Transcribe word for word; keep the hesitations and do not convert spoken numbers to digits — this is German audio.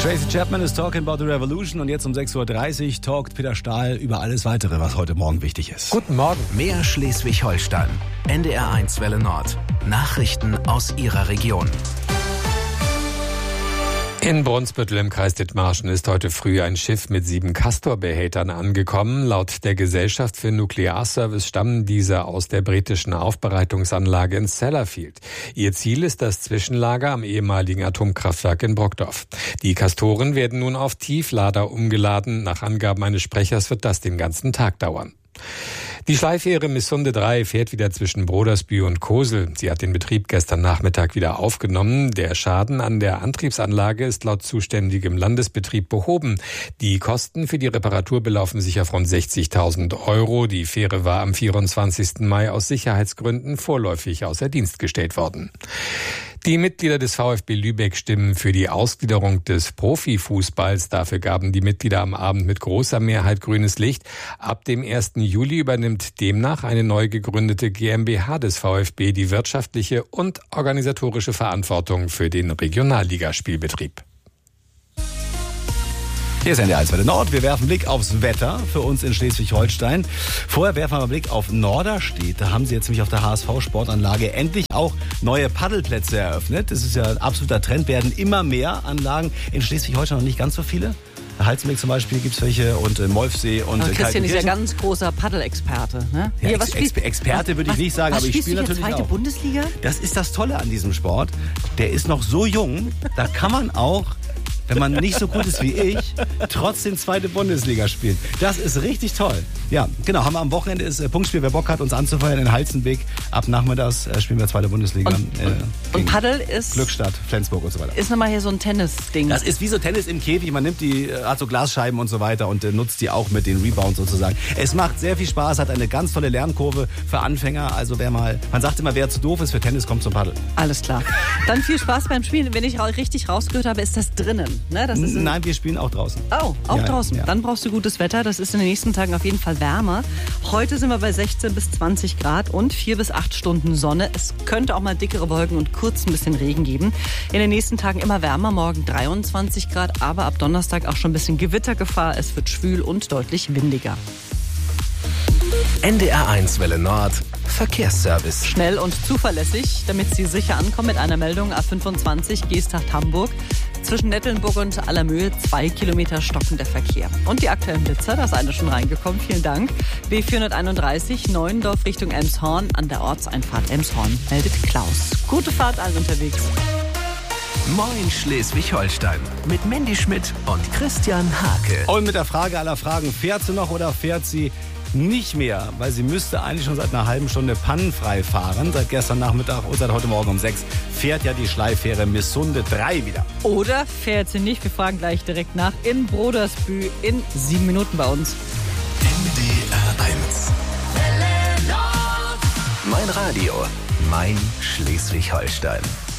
Tracy Chapman ist Talking About the Revolution und jetzt um sechs Uhr dreißig talkt Peter Stahl über alles Weitere, was heute Morgen wichtig ist. Guten Morgen. Mehr Schleswig-Holstein. N D R eins Welle Nord. Nachrichten aus Ihrer Region. In Brunsbüttel im Kreis Dithmarschen ist heute früh ein Schiff mit sieben Castor-Behältern angekommen. Laut der Gesellschaft für Nuklearservice stammen diese aus der britischen Aufbereitungsanlage in Sellafield. Ihr Ziel ist das Zwischenlager am ehemaligen Atomkraftwerk in Brockdorf. Die Castoren werden nun auf Tieflader umgeladen. Nach Angaben eines Sprechers wird das den ganzen Tag dauern. Die Schleifähre Missunde drei fährt wieder zwischen Brodersbü und Kosel. Sie hat den Betrieb gestern Nachmittag wieder aufgenommen. Der Schaden an der Antriebsanlage ist laut zuständigem Landesbetrieb behoben. Die Kosten für die Reparatur belaufen sich auf rund sechzigtausend Euro. Die Fähre war am vierundzwanzigsten Mai aus Sicherheitsgründen vorläufig außer Dienst gestellt worden. Die Mitglieder des VfB Lübeck stimmen für die Ausgliederung des Profifußballs. Dafür gaben die Mitglieder am Abend mit großer Mehrheit grünes Licht. Ab dem ersten Juli übernimmt demnach eine neu gegründete GmbH des VfB die wirtschaftliche und organisatorische Verantwortung für den Regionalligaspielbetrieb. Hier ist N D R eins Welle Nord. Wir werfen einen Blick aufs Wetter für uns in Schleswig-Holstein. Vorher werfen wir einen Blick auf Norderstedt. Da haben sie jetzt nämlich auf der H S V-Sportanlage endlich auch neue Paddelplätze eröffnet. Das ist ja ein absoluter Trend, werden immer mehr Anlagen. In Schleswig-Holstein noch nicht ganz so viele. Halzenbeck zum Beispiel gibt es welche und äh, Molfsee und aber äh, Christian ist ja ganz großer Paddelexperte. Ne? Ja, ja, Ex- Ex- Experte würde ich nicht sagen, was aber ich spiele natürlich zweite auch. Bundesliga? Das ist das Tolle an diesem Sport. Der ist noch so jung, da kann man auch, wenn man nicht so gut ist wie ich, trotzdem zweite Bundesliga spielen. Das ist richtig toll. Ja, genau. Haben wir am Wochenende ist äh, Punktspiel. Wer Bock hat, uns anzufeuern in Halzenbeck. Ab nachmittags äh, spielen wir zweite Bundesliga. Und, äh, und, und Paddel ist... Glückstadt, Flensburg und so weiter. Ist nochmal hier so ein Tennis-Ding. Das ist wie so Tennis im Käfig. Man nimmt die, äh, hat so Glasscheiben und so weiter und äh, nutzt die auch mit den Rebounds sozusagen. Es macht sehr viel Spaß, hat eine ganz tolle Lernkurve für Anfänger. Also wer mal, man sagt immer, wer zu doof ist für Tennis, kommt zum Paddel. Alles klar. Dann viel Spaß beim Spielen. Wenn ich richtig rausgehört habe, ist das drinnen. Ne? Das ist Nein, wir spielen auch draußen. Oh, auch ja, draußen. Ja. Dann brauchst du gutes Wetter. Das ist in den nächsten Tagen auf jeden Fall wärmer. Heute sind wir bei sechzehn bis zwanzig Grad und vier bis acht Stunden Sonne. Es könnte auch mal dickere Wolken und kurz ein bisschen Regen geben. In den nächsten Tagen immer wärmer. Morgen dreiundzwanzig Grad, aber ab Donnerstag auch schon ein bisschen Gewittergefahr. Es wird schwül und deutlich windiger. N D R eins Welle Nord. Verkehrsservice. Schnell und zuverlässig, damit Sie sicher ankommen mit einer Meldung. A fünfundzwanzig, Geesthacht-Hamburg. Zwischen Nettelnburg und Allermöhe zwei Kilometer stockender Verkehr. Und die aktuellen Blitzer, da ist eine schon reingekommen, vielen Dank. B vierhunderteinunddreißig, Neuendorf Richtung Elmshorn, an der Ortseinfahrt Elmshorn, meldet Klaus. Gute Fahrt allen unterwegs. Moin Schleswig-Holstein mit Mandy Schmidt und Christian Hake. Und mit der Frage aller Fragen, fährt sie noch oder fährt sie nicht mehr? Weil sie müsste eigentlich schon seit einer halben Stunde pannenfrei fahren. Seit gestern Nachmittag und seit heute Morgen um sechs fährt ja die Schleifähre Missunde drei wieder. Oder fährt sie nicht? Wir fragen gleich direkt nach in Brodersbü in sieben Minuten bei uns. N D R eins. Mein Radio, mein Schleswig-Holstein.